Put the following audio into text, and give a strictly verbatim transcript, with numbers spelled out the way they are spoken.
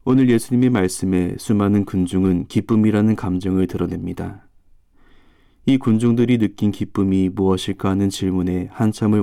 오늘 예수님의 말씀에 수많은 군중은 기쁨이라는 감정을 드러냅니다. 이 군중들이 느낀 기쁨이 무엇일까 하는 질문에 한참을